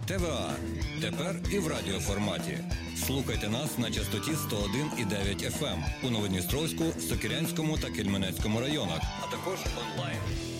ТВА. Тепер і в радіоформаті. Слухайте нас на частоті 101,9 FM у Новодністровську, Сокирянському та Кельменецькому районах, а також онлайн.